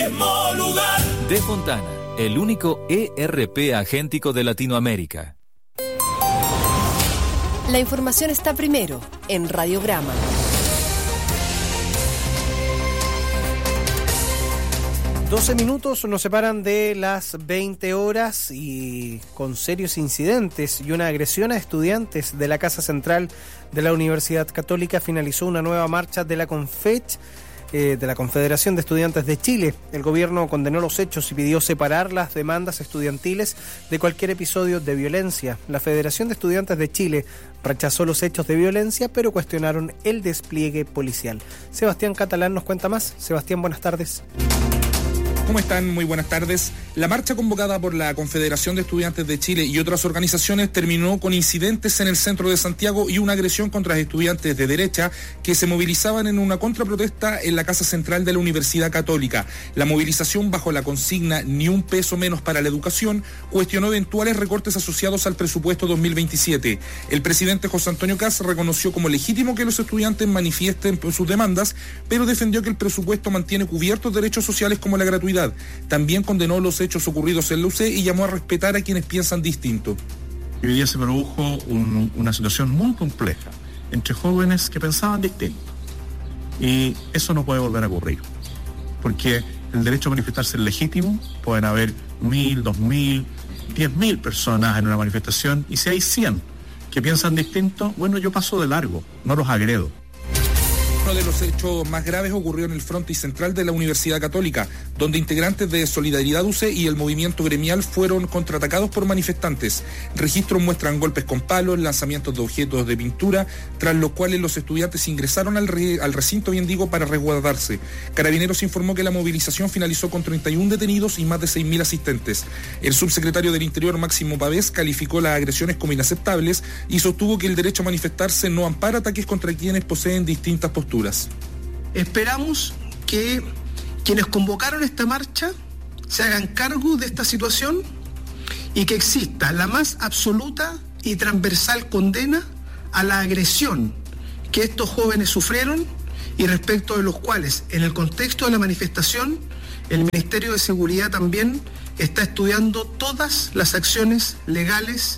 mismo lugar. De Fontana, el único ERP agéntico de Latinoamérica. La información está primero en Radiograma. 12 minutos nos separan de las 20 horas y con serios incidentes y una agresión a estudiantes de la Casa Central de la Universidad Católica finalizó una nueva marcha de la CONFECH, de la Confederación de Estudiantes de Chile. El gobierno condenó los hechos y pidió separar las demandas estudiantiles de cualquier episodio de violencia. La Federación de Estudiantes de Chile rechazó los hechos de violencia, pero cuestionaron el despliegue policial. Sebastián Catalán nos cuenta más. Sebastián, buenas tardes. ¿Cómo están? Muy buenas tardes. La marcha convocada por la Confederación de Estudiantes de Chile y otras organizaciones terminó con incidentes en el centro de Santiago y una agresión contra estudiantes de derecha que se movilizaban en una contraprotesta en la Casa Central de la Universidad Católica. La movilización, bajo la consigna "Ni un peso menos para la educación", cuestionó eventuales recortes asociados al presupuesto 2027. El presidente José Antonio Kast reconoció como legítimo que los estudiantes manifiesten sus demandas, pero defendió que el presupuesto mantiene cubiertos derechos sociales como la gratuidad. También condenó los hechos ocurridos en la UC y llamó a respetar a quienes piensan distinto. Hoy día se produjo una situación muy compleja entre jóvenes que pensaban distinto. Y eso no puede volver a ocurrir. Porque el derecho a manifestarse es legítimo. Pueden haber 1.000, 2.000, 10.000 personas en una manifestación. Y si hay 100 que piensan distinto, bueno, yo paso de largo, no los agredo. Uno de los hechos más graves ocurrió en el frontis central de la Universidad Católica, donde integrantes de Solidaridad UC y el movimiento gremial fueron contraatacados por manifestantes. Registros muestran golpes con palos, lanzamientos de objetos de pintura, tras los cuales los estudiantes ingresaron al recinto, bien digo, para resguardarse. Carabineros informó que la movilización finalizó con 31 detenidos y más de 6.000 asistentes. El subsecretario del Interior, Máximo Pavés, calificó las agresiones como inaceptables y sostuvo que el derecho a manifestarse no ampara ataques contra quienes poseen distintas posturas. Esperamos que quienes convocaron esta marcha se hagan cargo de esta situación y que exista la más absoluta y transversal condena a la agresión que estos jóvenes sufrieron y respecto de los cuales, en el contexto de la manifestación, el Ministerio de Seguridad también está estudiando todas las acciones legales.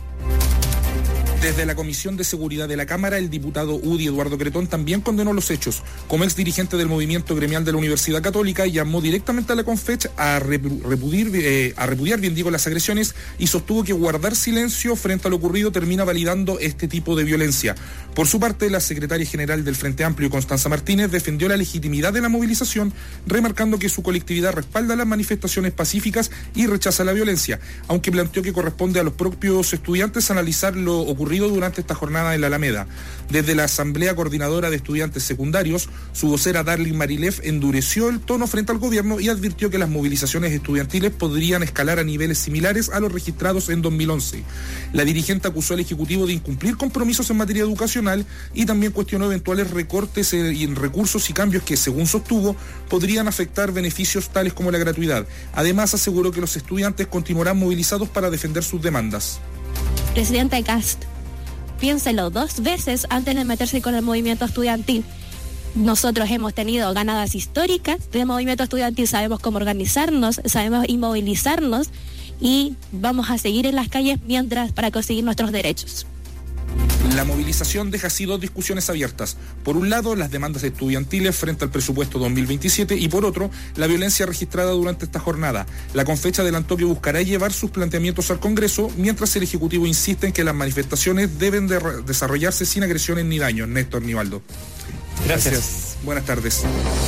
Desde la Comisión de Seguridad de la Cámara, el diputado UDI Eduardo Cretón también condenó los hechos. Como ex dirigente del movimiento gremial de la Universidad Católica, llamó directamente a la CONFECH a repudiar las agresiones y sostuvo que guardar silencio frente a lo ocurrido termina validando este tipo de violencia. Por su parte, la secretaria general del Frente Amplio, Constanza Martínez, defendió la legitimidad de la movilización, remarcando que su colectividad respalda las manifestaciones pacíficas y rechaza la violencia, aunque planteó que corresponde a los propios estudiantes analizar lo ocurrido durante esta jornada en la Alameda. Desde la Asamblea Coordinadora de Estudiantes Secundarios, su vocera Darling Marileff endureció el tono frente al gobierno y advirtió que las movilizaciones estudiantiles podrían escalar a niveles similares a los registrados en 2011. La dirigente acusó al Ejecutivo de incumplir compromisos en materia educacional y también cuestionó eventuales recortes en recursos y cambios que, según sostuvo, podrían afectar beneficios tales como la gratuidad. Además, aseguró que los estudiantes continuarán movilizados para defender sus demandas. Presidente Kast, piénselo 2 veces antes de meterse con el movimiento estudiantil. Nosotros hemos tenido ganadas históricas del movimiento estudiantil, sabemos cómo organizarnos, sabemos inmovilizarnos y vamos a seguir en las calles para conseguir nuestros derechos. La movilización deja así 2 discusiones abiertas. Por un lado, las demandas estudiantiles frente al presupuesto 2027 y por otro, la violencia registrada durante esta jornada. La CONFECH adelantó que buscará llevar sus planteamientos al Congreso, mientras el Ejecutivo insiste en que las manifestaciones deben desarrollarse sin agresiones ni daños. Néstor Nivaldo. Gracias. Buenas tardes.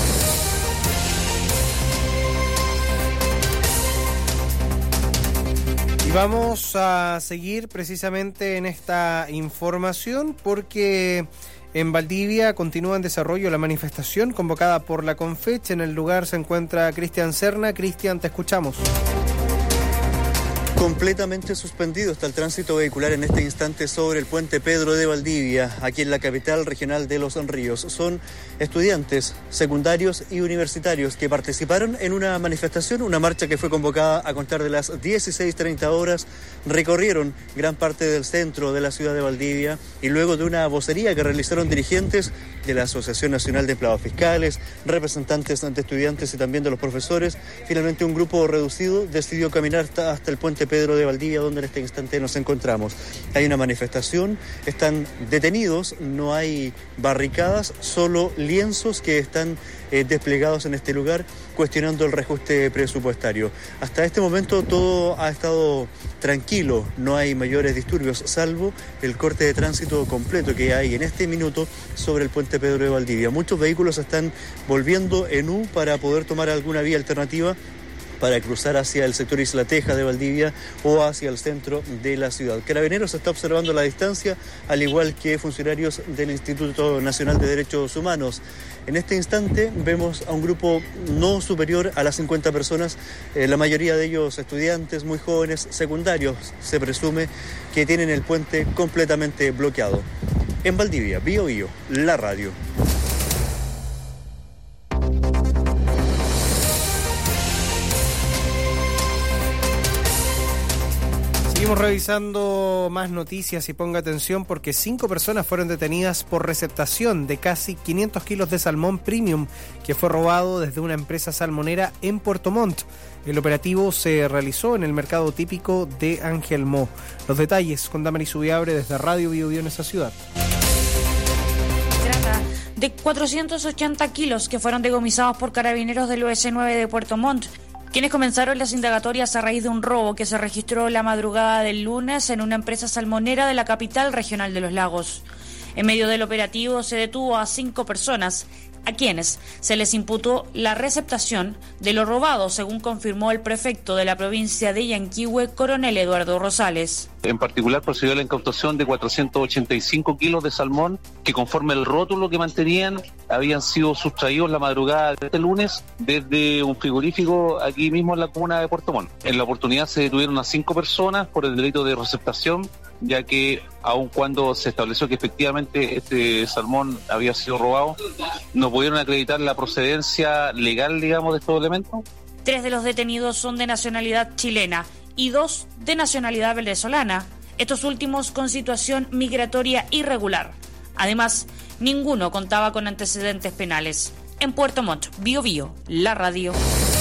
Y vamos a seguir precisamente en esta información porque en Valdivia continúa en desarrollo la manifestación convocada por la CONFECH. En el lugar se encuentra Cristian Serna. Cristian, te escuchamos. Completamente suspendido está el tránsito vehicular en este instante sobre el puente Pedro de Valdivia, aquí en la capital regional de Los Ríos. Son estudiantes secundarios y universitarios que participaron en una manifestación, una marcha que fue convocada a contar de las 16:30 horas. Recorrieron gran parte del centro de la ciudad de Valdivia y luego de una vocería que realizaron dirigentes de la Asociación Nacional de Empleados Fiscales, representantes de estudiantes y también de los profesores, finalmente un grupo reducido decidió caminar hasta el puente Pedro de Valdivia, donde en este instante nos encontramos. Hay una manifestación, están detenidos, no hay barricadas, solo lienzos que están desplegados en este lugar, cuestionando el reajuste presupuestario. Hasta este momento todo ha estado tranquilo, no hay mayores disturbios, salvo el corte de tránsito completo que hay en este minuto sobre el puente Pedro de Valdivia. Muchos vehículos están volviendo en U para poder tomar alguna vía alternativa para cruzar hacia el sector Isla Teja de Valdivia o hacia el centro de la ciudad. Carabineros está observando la distancia, al igual que funcionarios del Instituto Nacional de Derechos Humanos. En este instante vemos a un grupo no superior a las 50 personas, la mayoría de ellos estudiantes muy jóvenes, secundarios. Se presume que tienen el puente completamente bloqueado. En Valdivia, Bío Bío, la radio. Seguimos revisando más noticias y ponga atención porque 5 personas fueron detenidas por receptación de casi 500 kilos de salmón premium que fue robado desde una empresa salmonera en Puerto Montt. El operativo se realizó en el mercado típico de Angelmó. Los detalles con Damaris Ubiabre desde Radio Bío Bío en esa ciudad. Trata de 480 kilos que fueron decomisados por carabineros del OS9 de Puerto Montt, quienes comenzaron las indagatorias a raíz de un robo que se registró la madrugada del lunes en una empresa salmonera de la capital regional de Los Lagos. En medio del operativo se detuvo a 5 personas, a quienes se les imputó la receptación de lo robado, según confirmó el prefecto de la provincia de Yanquihue, coronel Eduardo Rosales. En particular procedió a la incautación de 485 kilos de salmón que, conforme el rótulo que mantenían, habían sido sustraídos la madrugada de este lunes desde un frigorífico aquí mismo en la comuna de Puerto Montt. En la oportunidad se detuvieron a 5 personas por el delito de receptación, ya que aun cuando se estableció que efectivamente este salmón había sido robado, no pudieron acreditar la procedencia legal, digamos, de estos elementos. 3 de los detenidos son de nacionalidad chilena y 2 de nacionalidad venezolana, estos últimos con situación migratoria irregular. Además, ninguno contaba con antecedentes penales. En Puerto Montt, Bío Bío, la radio.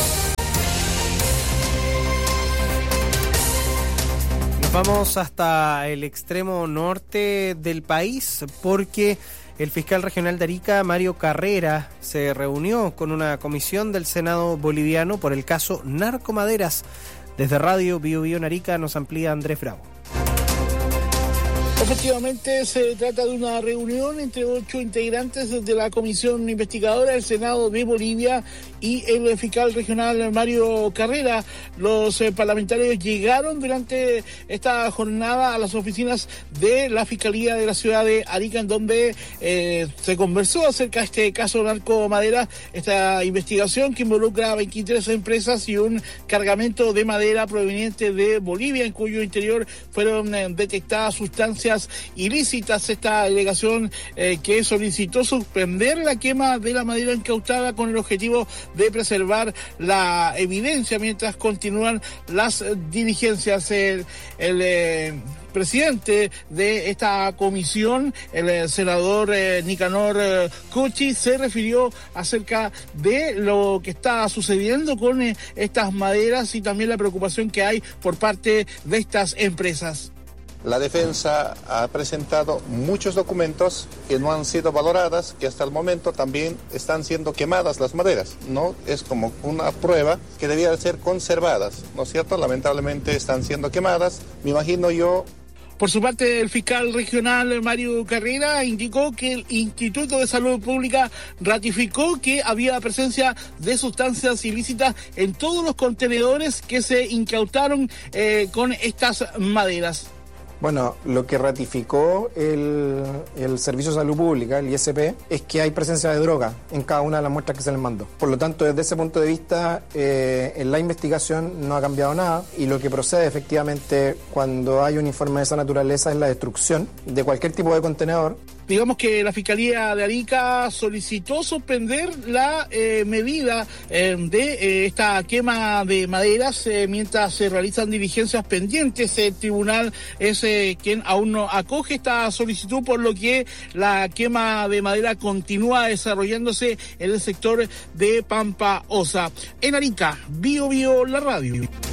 Vamos hasta el extremo norte del país porque el fiscal regional de Arica, Mario Carrera, se reunió con una comisión del Senado boliviano por el caso Narcomaderas. Desde Radio Bío Bío en Arica nos amplía Andrés Bravo. Efectivamente, se trata de una reunión entre 8 integrantes de la Comisión Investigadora del Senado de Bolivia y el fiscal regional Mario Carrera. Los parlamentarios llegaron durante esta jornada a las oficinas de la Fiscalía de la ciudad de Arica, en donde se conversó acerca de este caso Narcomadera, esta investigación que involucra a 23 empresas y un cargamento de madera proveniente de Bolivia, en cuyo interior fueron detectadas sustancias ilícitas. Esta delegación que solicitó suspender la quema de la madera incautada con el objetivo de preservar la evidencia mientras continúan las diligencias. El presidente de esta comisión, el senador Nicanor Cochi, se refirió acerca de lo que está sucediendo con estas maderas y también la preocupación que hay por parte de estas empresas. La defensa ha presentado muchos documentos que no han sido valoradas, que hasta el momento también están siendo quemadas las maderas, ¿no? Es como una prueba que debía ser conservadas, ¿no es cierto? Lamentablemente están siendo quemadas, me imagino yo. Por su parte, el fiscal regional Mario Carrera indicó que el Instituto de Salud Pública ratificó que había presencia de sustancias ilícitas en todos los contenedores que se incautaron con estas maderas. Bueno, lo que ratificó el Servicio de Salud Pública, el ISP, es que hay presencia de droga en cada una de las muestras que se les mandó. Por lo tanto, desde ese punto de vista, en la investigación no ha cambiado nada, y lo que procede efectivamente cuando hay un informe de esa naturaleza es la destrucción de cualquier tipo de contenedor. Digamos que la Fiscalía de Arica solicitó suspender la medida de esta quema de maderas mientras se realizan diligencias pendientes. El tribunal es quien aún no acoge esta solicitud, por lo que la quema de madera continúa desarrollándose en el sector de Pampa Osa. En Arica, Bio Bio, la radio.